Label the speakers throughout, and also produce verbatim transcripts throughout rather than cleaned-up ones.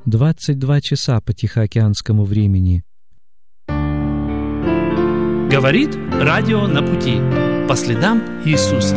Speaker 1: двадцать два часа по тихоокеанскому времени.
Speaker 2: Говорит радио на пути по следам Иисуса.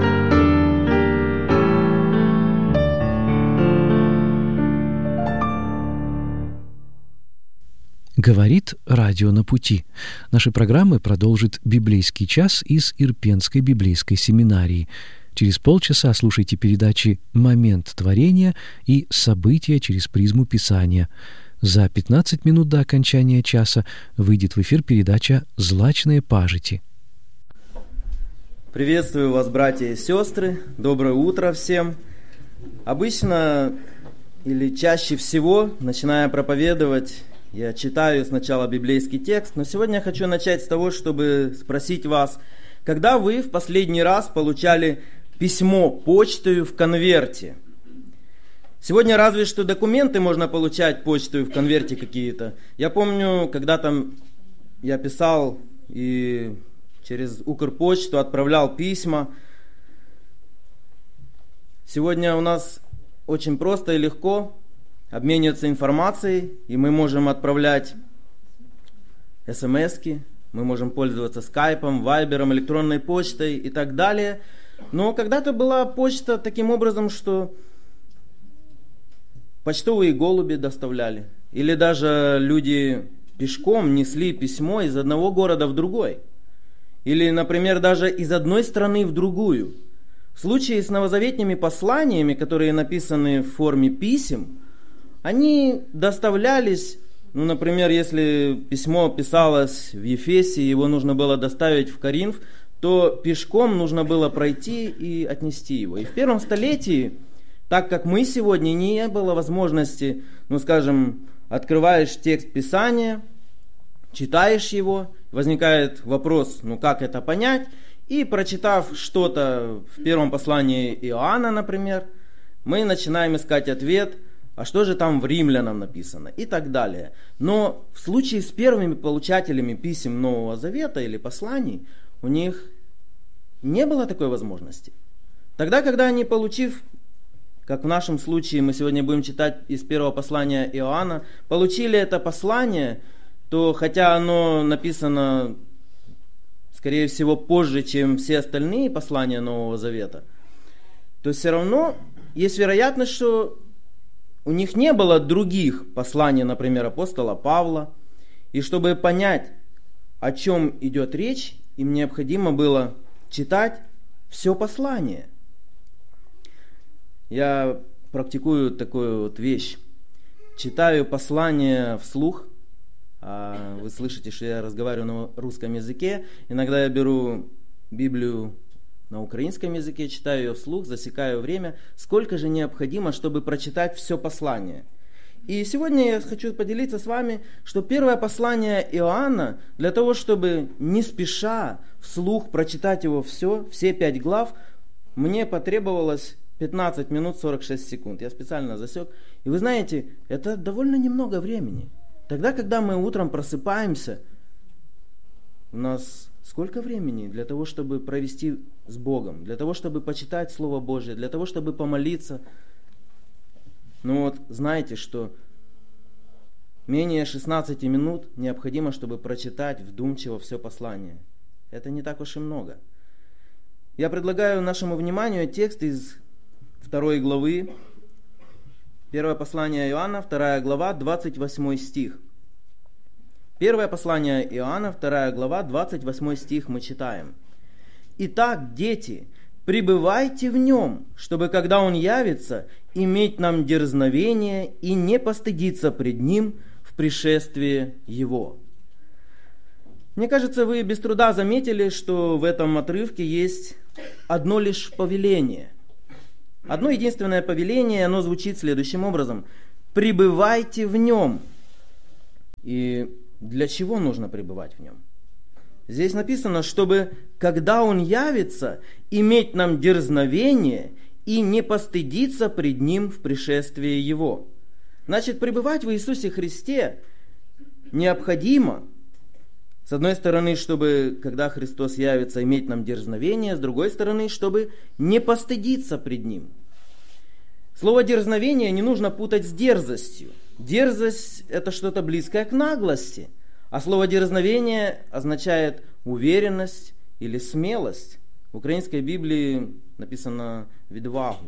Speaker 1: Говорит радио на пути. Наши программы продолжит библейский час из Ирпенской библейской семинарии. Через полчаса слушайте передачи «Момент творения» и «События через призму Писания». За пятнадцать минут до окончания часа выйдет в эфир передача «Злачные пажити».
Speaker 3: Приветствую вас, братья и сестры. Доброе утро всем. Обычно или чаще всего, начиная проповедовать, я читаю сначала библейский текст, но сегодня я хочу начать с того, чтобы спросить вас, когда вы в последний раз получали письмо почтою в конверте? Сегодня разве что документы можно получать почтою в конверте какие-то. Я помню, когда-то я писал и через Укрпочту отправлял письма. Сегодня у нас очень просто и легко обмениваться информацией, и мы можем отправлять смски, мы можем пользоваться скайпом, вайбером, электронной почтой и так далее. Но когда-то была почта таким образом, что почтовые голуби доставляли, или даже люди пешком несли письмо из одного города в другой, или, например, даже из одной страны в другую. В случае с новозаветными посланиями, которые написаны в форме писем, они доставлялись, ну, например, если письмо писалось в Ефесе, его нужно было доставить в Коринф, то пешком нужно было пройти и отнести его. И в первом столетии, так как мы сегодня, не было возможности, ну, скажем, открываешь текст Писания, читаешь его, возникает вопрос, ну, как это понять, и прочитав что-то в первом послании Иоанна, например, мы начинаем искать ответ, а что же там в Римлянам написано и так далее. Но в случае с первыми получателями писем Нового Завета или посланий, у них не было такой возможности. Тогда, когда они, получив, как в нашем случае, мы сегодня будем читать из первого послания Иоанна, получили это послание, то хотя оно написано, скорее всего, позже, чем все остальные послания Нового Завета, то все равно есть вероятность, что у них не было других посланий, например, апостола Павла. И чтобы понять, о чем идет речь, им необходимо было читать все послание. Я практикую такую вот вещь. Читаю послание вслух. Вы слышите, что я разговариваю на русском языке. Иногда я беру Библию на украинском языке, читаю ее вслух, засекаю время, сколько же необходимо, чтобы прочитать все послание. И сегодня я хочу поделиться с вами, что первое послание Иоанна, для того, чтобы не спеша вслух прочитать его все, все пять глав, мне потребовалось пятнадцать минут сорок шесть секунд. Я специально засек. И вы знаете, это довольно немного времени. Тогда, когда мы утром просыпаемся, у нас сколько времени для того, чтобы провести с Богом, для того, чтобы почитать Слово Божие, для того, чтобы помолиться. Ну вот, знаете, что менее шестнадцати минут необходимо, чтобы прочитать вдумчиво все послание. Это не так уж и много. Я предлагаю нашему вниманию текст из второй главы, первое послание Иоанна, вторая глава, двадцать восьмой стих. Первое послание Иоанна, вторая глава, двадцать восьмой стих мы читаем. «Итак, дети, пребывайте в нем, чтобы, когда он явится, иметь нам дерзновение и не постыдиться пред ним в пришествии его». Мне кажется, вы без труда заметили, что в этом отрывке есть одно лишь повеление. Одно единственное повеление, оно звучит следующим образом. «Пребывайте в нем». И для чего нужно пребывать в нем? Здесь написано, чтобы, когда он явится, иметь нам дерзновение и не постыдиться пред ним в пришествии его. Значит, пребывать в Иисусе Христе необходимо, с одной стороны, чтобы, когда Христос явится, иметь нам дерзновение, с другой стороны, чтобы не постыдиться пред ним. Слово «дерзновение» не нужно путать с дерзостью. Дерзость – это что-то близкое к наглости, а слово «дерзновение» означает уверенность или смелость. В украинской Библии написано «відвагу».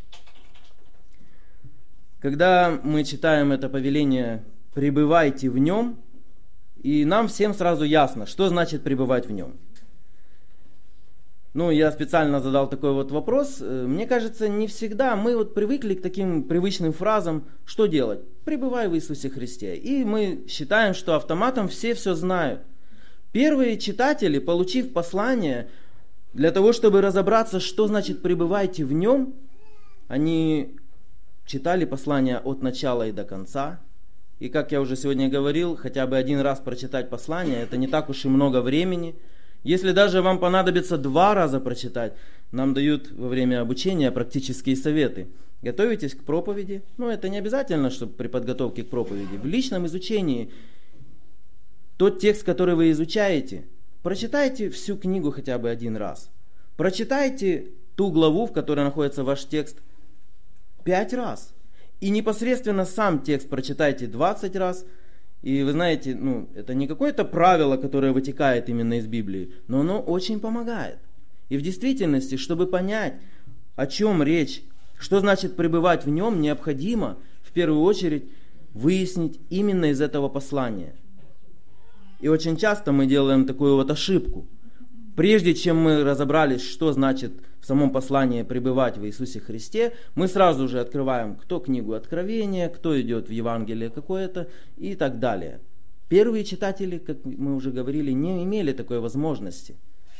Speaker 3: Когда мы читаем это повеление «пребывайте в нем», и нам всем сразу ясно, что значит пребывать в нем. Ну, я специально задал такой вот вопрос. Мне кажется, не всегда мы вот привыкли к таким привычным фразам. Что делать? Пребывай в Иисусе Христе. И мы считаем, что автоматом все все знают. Первые читатели, получив послание, для того, чтобы разобраться, что значит пребывайте в нем, они читали послание от начала и до конца. И как я уже сегодня говорил, хотя бы один раз прочитать послание, это не так уж и много времени. Если даже вам понадобится два раза прочитать, нам дают во время обучения практические советы. Готовитесь к проповеди. Но это не обязательно, чтобы при подготовке к проповеди. В личном изучении тот текст, который вы изучаете, прочитайте всю книгу хотя бы один раз. Прочитайте ту главу, в которой находится ваш текст, пять раз. И непосредственно сам текст прочитайте двадцать раз. И вы знаете, ну, это не какое-то правило, которое вытекает именно из Библии, но оно очень помогает. И в действительности, чтобы понять, о чем речь, что значит пребывать в нем, необходимо в первую очередь выяснить именно из этого послания. И очень часто мы делаем такую вот ошибку. Прежде чем мы разобрались, что значит в самом послании пребывать в Иисусе Христе, мы сразу же открываем, кто книгу Откровения, кто идет в Евангелие какое-то и так далее. Первые читатели, как мы уже говорили, не имели такой возможности.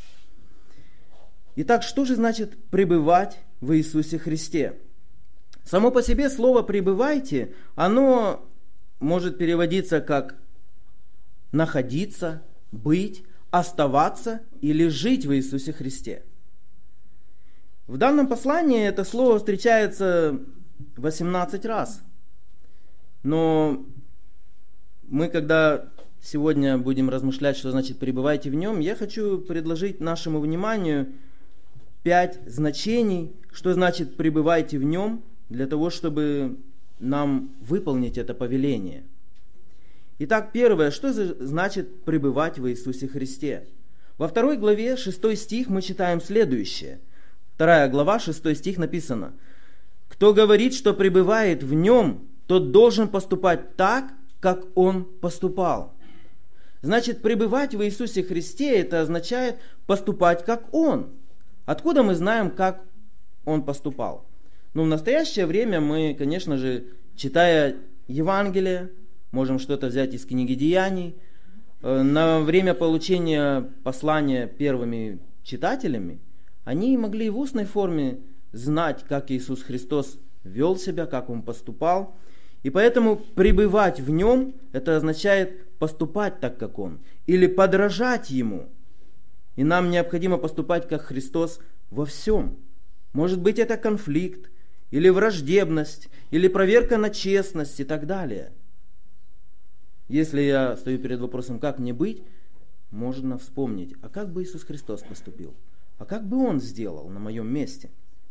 Speaker 3: Итак, что же значит пребывать в Иисусе Христе? Само по себе слово «пребывайте», оно может переводиться как находиться, быть, оставаться или жить в Иисусе Христе. В данном послании это слово встречается восемнадцать раз. Но мы, когда сегодня будем размышлять, что значит «пребывайте в нем», я хочу предложить нашему вниманию пять значений, что значит «пребывайте в нем», для того, чтобы нам выполнить это повеление. Итак, первое, что значит пребывать в Иисусе Христе? Во второй главе, шестой стих, мы читаем следующее. Вторая глава, шестой стих написано: «Кто говорит, что пребывает в нем, тот должен поступать так, как он поступал». Значит, пребывать в Иисусе Христе, это означает поступать, как он. Откуда мы знаем, как он поступал? Ну, в настоящее время мы, конечно же, читая Евангелие, можем что-то взять из книги Деяний. На время получения послания первыми читателями, они могли в устной форме знать, как Иисус Христос вел себя, как Он поступал. И поэтому пребывать в Нем, это означает поступать так, как Он, или подражать Ему. И нам необходимо поступать, как Христос, во всем. Может быть, это конфликт, или враждебность, или проверка на честность и так далее. Если я стою перед вопросом, как мне быть, можно вспомнить, а как бы Иисус Христос поступил? А как бы Он сделал на моем месте?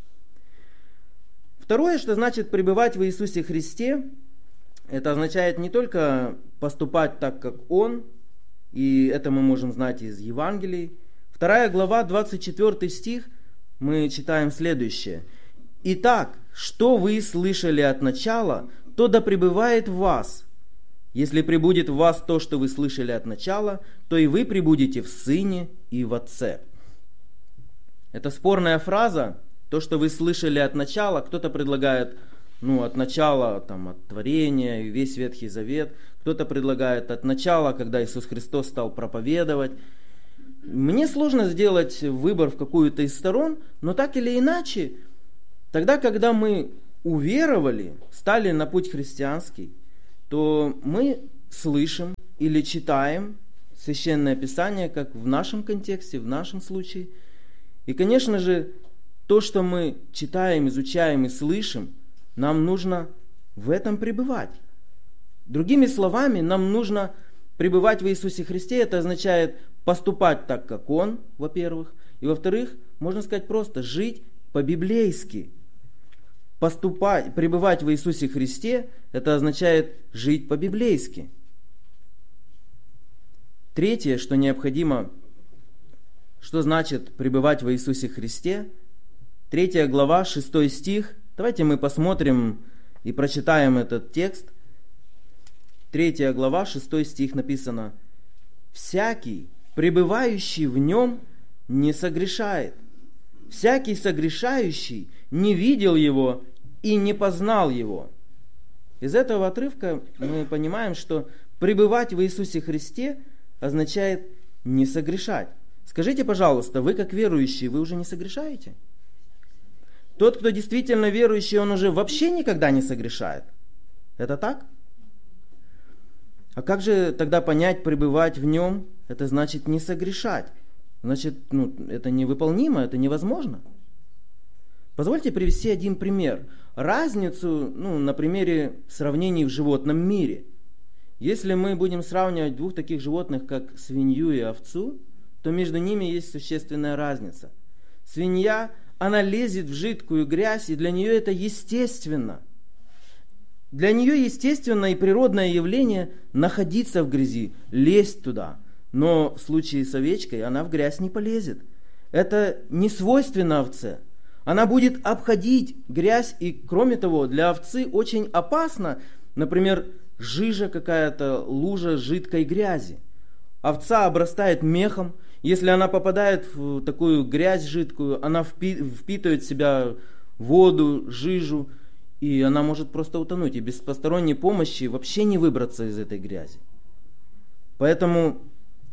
Speaker 3: Второе, что значит пребывать в Иисусе Христе, это означает не только поступать так, как Он, и это мы можем знать из Евангелий. Вторая глава, двадцать четвёртый стих, мы читаем следующее. «Итак, что вы слышали от начала, то да пребывает в вас. Если пребудет в вас то, что вы слышали от начала, то и вы пребудете в Сыне и в Отце». Это спорная фраза, то, что вы слышали от начала. Кто-то предлагает, ну, от начала, там, от творения, весь Ветхий Завет. Кто-то предлагает от начала, когда Иисус Христос стал проповедовать. Мне сложно сделать выбор в какую-то из сторон, но так или иначе, тогда, когда мы уверовали, стали на путь христианский, то мы слышим или читаем Священное Писание, как в нашем контексте, в нашем случае. И, конечно же, то, что мы читаем, изучаем и слышим, нам нужно в этом пребывать. Другими словами, нам нужно пребывать в Иисусе Христе. Это означает поступать так, как Он, во-первых. И, во-вторых, можно сказать просто, жить по-библейски. поступать, пребывать в Иисусе Христе, это означает жить по-библейски. Третье, что необходимо, что значит пребывать в Иисусе Христе, третья глава, шестой стих. Давайте мы посмотрим и прочитаем этот текст. Третья глава, шестой стих написано: «Всякий, пребывающий в нем, не согрешает. Всякий согрешающий не видел его и не познал его». Из этого отрывка мы понимаем, что пребывать в Иисусе Христе означает не согрешать. Скажите, пожалуйста, вы как верующие, вы уже не согрешаете? Тот, кто действительно верующий, он уже вообще никогда не согрешает. Это так? А как же тогда понять, пребывать в нем? Это значит не согрешать. Значит, ну, это невыполнимо, это невозможно. Позвольте привести один пример. Разницу, ну, на примере сравнений в животном мире. Если мы будем сравнивать двух таких животных, как свинью и овцу, то между ними есть существенная разница. Свинья, она лезет в жидкую грязь, и для нее это естественно. Для нее естественно и природное явление находиться в грязи, лезть туда. Но в случае с овечкой она в грязь не полезет. Это не свойственно овце. Она будет обходить грязь, и кроме того, для овцы очень опасно, например, жижа какая-то, лужа жидкой грязи. Овца обрастает мехом. Если она попадает в такую грязь жидкую, она впитывает в себя воду, жижу, и она может просто утонуть. И без посторонней помощи вообще не выбраться из этой грязи. Поэтому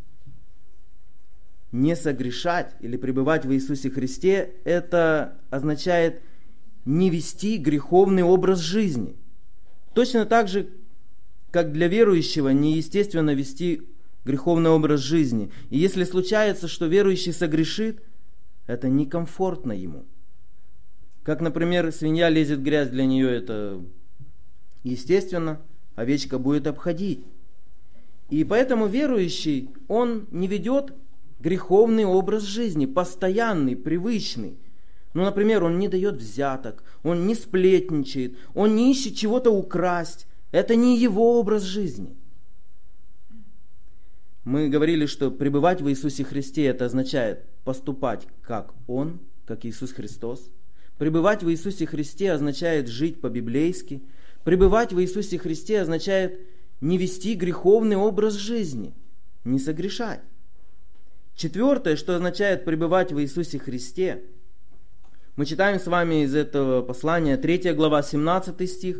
Speaker 3: не согрешать или пребывать в Иисусе Христе, это означает не вести греховный образ жизни. Точно так же, как для верующего неестественно вести греховный образ жизни. И если случается, что верующий согрешит, это некомфортно ему. Как, например, свинья лезет в грязь, для нее это естественно, овечка будет обходить. И поэтому верующий, он не ведет греховный образ жизни, постоянный, привычный. Ну, например, он не дает взяток, он не сплетничает, он не ищет чего-то украсть. Это не его образ жизни. Мы говорили, что пребывать в Иисусе Христе, это означает поступать как Он, как Иисус Христос. Пребывать в Иисусе Христе означает жить по-библейски. Пребывать в Иисусе Христе означает не вести греховный образ жизни, не согрешать. Четвертое, что означает пребывать в Иисусе Христе, мы читаем с вами из этого послания третья глава, семнадцатый стих,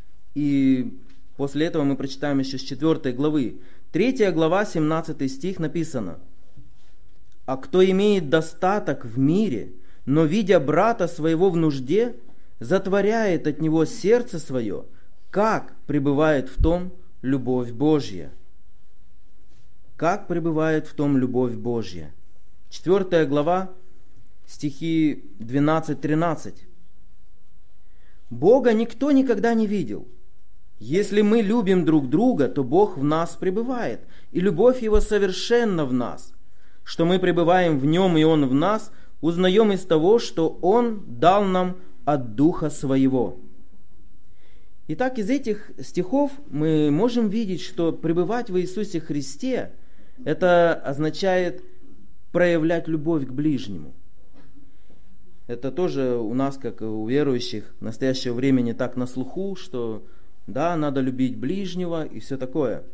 Speaker 3: и после этого мы прочитаем еще с четвёртой главы. третья глава, семнадцатый стих написано: «А кто имеет достаток в мире, но, видя брата своего в нужде, затворяет от него сердце свое, как пребывает в том любовь Божья». Как пребывает в том любовь Божья. четвёртая глава, стихи двенадцать-тринадцать. «Бога никто никогда не видел. Если мы любим друг друга, то Бог в нас пребывает, и любовь Его совершенна в нас. Что мы пребываем в Нем, и Он в нас, узнаем из того, что Он дал нам от Духа Своего». Итак, из этих стихов мы можем видеть, что пребывать в Иисусе Христе – это означает проявлять любовь к ближнему. Это тоже у нас, как у верующих, в настоящее время не так на слуху, что да, надо любить ближнего и все такое.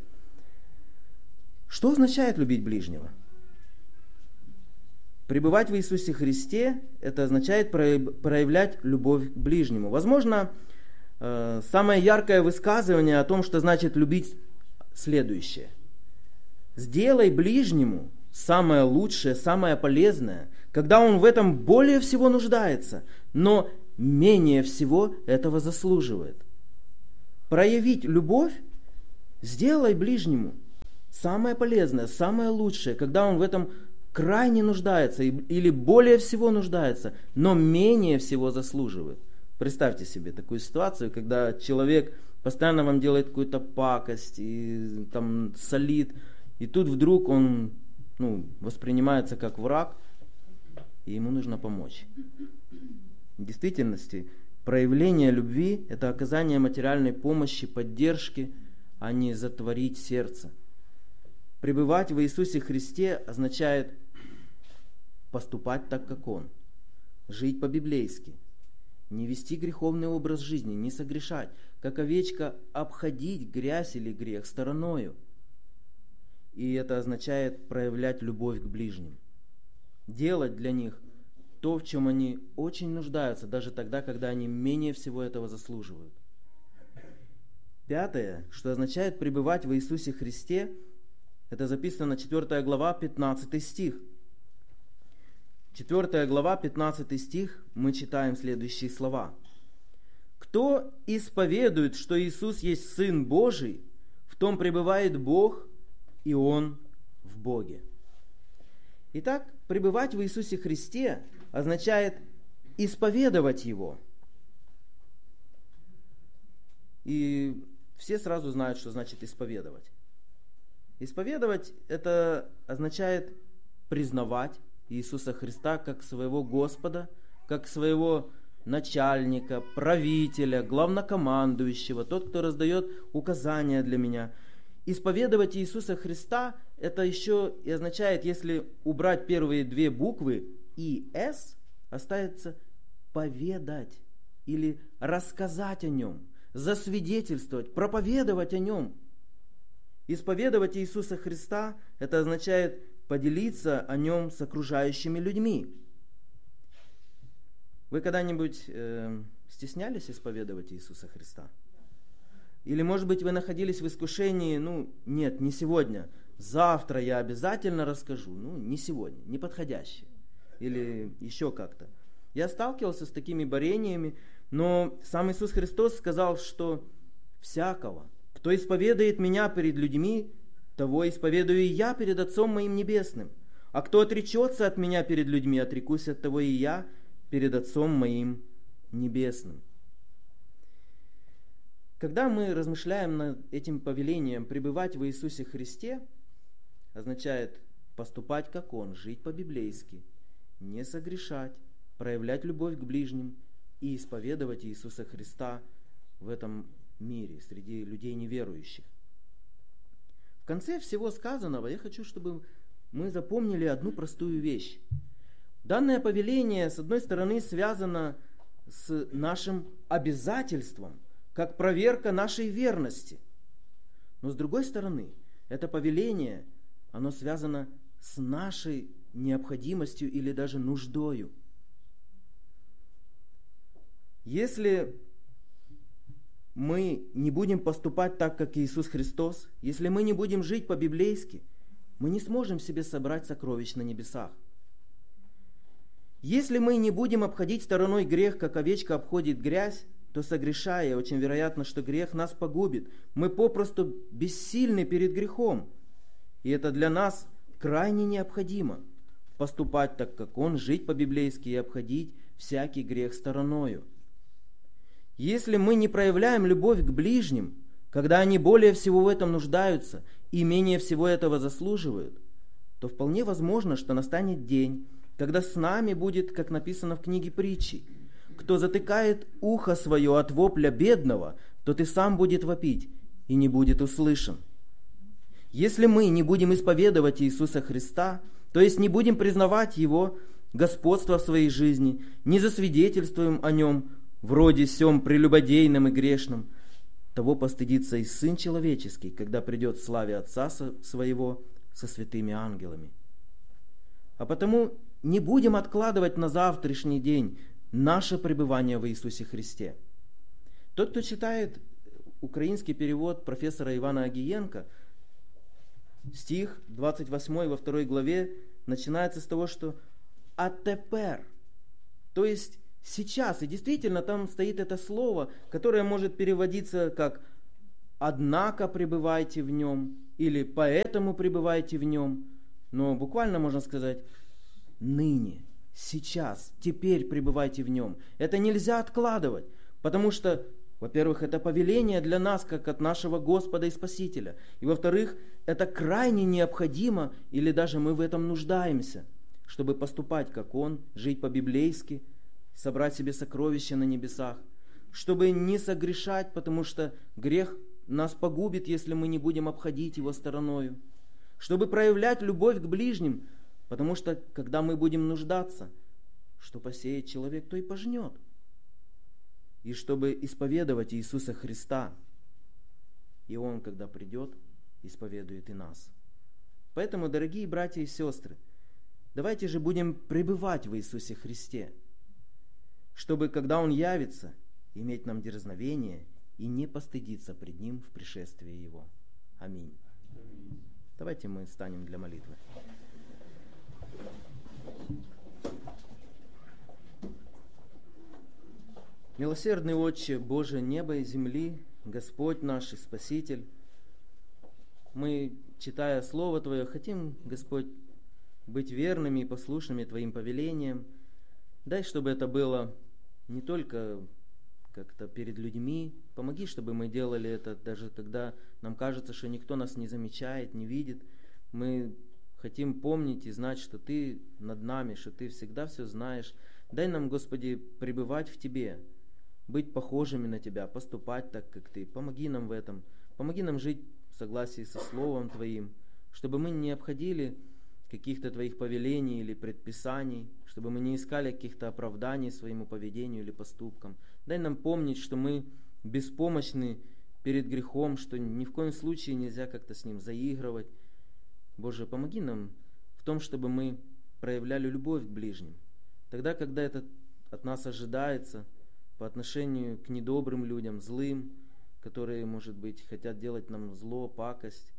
Speaker 3: Что означает любить ближнего? Пребывать в Иисусе Христе – это означает проявлять любовь к ближнему. Возможно, самое яркое высказывание о том, что значит любить, следующее. «Сделай ближнему самое лучшее, самое полезное, когда он в этом более всего нуждается, но менее всего этого заслуживает». Проявить любовь, сделай ближнему самое полезное, самое лучшее, когда он в этом крайне нуждается или более всего нуждается, но менее всего заслуживает. Представьте себе такую ситуацию, когда человек постоянно вам делает какую-то пакость и там солит, и тут вдруг он ну, воспринимается как враг, и ему нужно помочь. В действительности, Проявление любви – это оказание материальной помощи, поддержки, а не затворить сердце. Пребывать в Иисусе Христе означает поступать так, как Он, жить по-библейски, не вести греховный образ жизни, не согрешать, как овечка обходить грязь или грех стороною. И это означает проявлять любовь к ближним, делать для них то, в чем они очень нуждаются, даже тогда, когда они менее всего этого заслуживают. Пятое, что означает пребывать в Иисусе Христе, это записано четвёртая глава, пятнадцатый стих. четвёртая глава, пятнадцатый стих, мы читаем следующие слова. «Кто исповедует, что Иисус есть Сын Божий, в том пребывает Бог, и Он в Боге». Итак, пребывать в Иисусе Христе означает исповедовать Его. И все сразу знают, что значит исповедовать. Исповедовать – это означает признавать Иисуса Христа как своего Господа, как своего начальника, правителя, главнокомандующего, тот, кто раздает указания для меня. Исповедовать Иисуса Христа – это еще и означает, если убрать первые две буквы И, С, остается поведать или рассказать о Нем, засвидетельствовать, проповедовать о Нем. Исповедовать Иисуса Христа – это означает поделиться о Нем с окружающими людьми. Вы когда-нибудь э, стеснялись исповедовать Иисуса Христа? Или, может быть, вы находились в искушении, ну, нет, не сегодня, завтра я обязательно расскажу, ну, не сегодня, не подходящее, или еще как-то. Я сталкивался с такими борениями, но сам Иисус Христос сказал, что всякого, кто исповедует Меня перед людьми, того исповедую и Я перед Отцом Моим Небесным. А кто отречется от Меня перед людьми, отрекусь от того и Я перед Отцом Моим Небесным. Когда мы размышляем над этим повелением пребывать в Иисусе Христе, означает поступать как Он, жить по-библейски, не согрешать, проявлять любовь к ближним и исповедовать Иисуса Христа в этом мире, среди людей неверующих. В конце всего сказанного я хочу, чтобы мы запомнили одну простую вещь. Данное повеление, с одной стороны, связано с нашим обязательством, как проверка нашей верности. Но с другой стороны, это повеление, оно связано с нашей необходимостью или даже нуждою. Если мы не будем поступать так, как Иисус Христос, если мы не будем жить по-библейски, мы не сможем себе собрать сокровищ на небесах. Если мы не будем обходить стороной грех, как овечка обходит грязь, то, согрешая, очень вероятно, что грех нас погубит. Мы попросту бессильны перед грехом. И это для нас крайне необходимо. Поступать так, как Он, жить по-библейски и обходить всякий грех стороною. Если мы не проявляем любовь к ближним, когда они более всего в этом нуждаются и менее всего этого заслуживают, то вполне возможно, что настанет день, когда с нами будет, как написано в книге притчи, кто затыкает ухо свое от вопля бедного, тот и сам будет вопить, и не будет услышан. Если мы не будем исповедовать Иисуса Христа, то есть не будем признавать Его господство в своей жизни, не засвидетельствуем о Нем, вроде сем прелюбодейным и грешным, того постыдится и Сын Человеческий, когда придет в славе Отца Своего со святыми ангелами. А потому не будем откладывать на завтрашний день наше пребывание в Иисусе Христе. Тот, кто читает украинский перевод профессора Ивана Агиенко, стих двадцать восьмой во второй главе начинается с того, что «а тепер», то есть сейчас, и действительно там стоит это слово, которое может переводиться как «однако пребывайте в нем» или «поэтому пребывайте в нем», но буквально можно сказать «ныне». Сейчас, теперь пребывайте в нем. Это нельзя откладывать, потому что, во-первых, это повеление для нас, как от нашего Господа и Спасителя. И, во-вторых, это крайне необходимо, или даже мы в этом нуждаемся, чтобы поступать, как Он, жить по-библейски, собрать себе сокровища на небесах, чтобы не согрешать, потому что грех нас погубит, если мы не будем обходить его стороною, чтобы проявлять любовь к ближним, потому что когда мы будем нуждаться, что посеет человек, то и пожнет, и чтобы исповедовать Иисуса Христа, и Он, когда придет, исповедует и нас. Поэтому, дорогие братья и сестры, давайте же будем пребывать в Иисусе Христе, чтобы, когда Он явится, иметь нам дерзновение и не постыдиться пред Ним в пришествии Его. Аминь. Аминь. Давайте мы станем для молитвы. Милосердный Отче, Боже неба и земли, Господь наш и Спаситель, мы, читая Слово Твое, хотим, Господь, быть верными и послушными Твоим повелениям. Дай, чтобы это было не только как-то перед людьми. Помоги, чтобы мы делали это, даже когда нам кажется, что никто нас не замечает, не видит. Мы хотим помнить и знать, что Ты над нами, что Ты всегда все знаешь. Дай нам, Господи, пребывать в Тебе, быть похожими на Тебя, поступать так, как Ты. Помоги нам в этом. Помоги нам жить в согласии со Словом Твоим, чтобы мы не обходили каких-то Твоих повелений или предписаний, чтобы мы не искали каких-то оправданий своему поведению или поступкам. Дай нам помнить, что мы беспомощны перед грехом, что ни в коем случае нельзя как-то с ним заигрывать. Боже, помоги нам в том, чтобы мы проявляли любовь к ближним. Тогда, когда это от нас ожидается, по отношению к недобрым людям, злым, которые, может быть, хотят делать нам зло, пакость.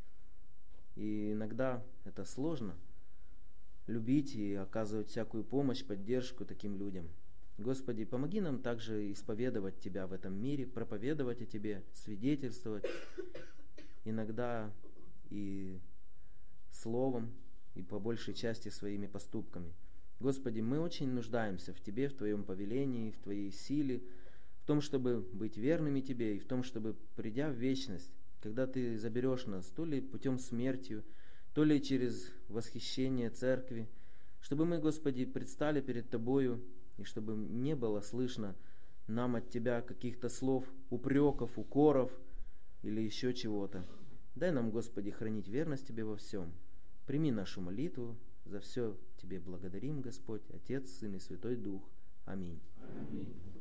Speaker 3: И иногда это сложно любить и оказывать всякую помощь, поддержку таким людям. Господи, помоги нам также исповедовать Тебя в этом мире, проповедовать о Тебе, свидетельствовать, иногда и словом, и по большей части своими поступками. Господи, мы очень нуждаемся в Тебе, в Твоем повелении, в Твоей силе, в том, чтобы быть верными Тебе, и в том, чтобы, придя в вечность, когда Ты заберешь нас, то ли путем смерти, то ли через восхищение церкви, чтобы мы, Господи, предстали перед Тобою, и чтобы не было слышно нам от Тебя каких-то слов, упреков, укоров или еще чего-то. Дай нам, Господи, хранить верность Тебе во всем. Прими нашу молитву. За все Тебе благодарим, Господь, Отец, Сын и Святой Дух. Аминь. Аминь.